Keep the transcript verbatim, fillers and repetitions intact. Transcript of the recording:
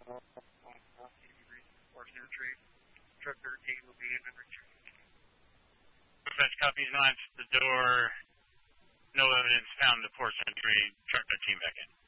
Force entry. Truck thirteen will be in and return. Dispatch copies nine to the door. No evidence found in the force entry. Truck thirteen back in.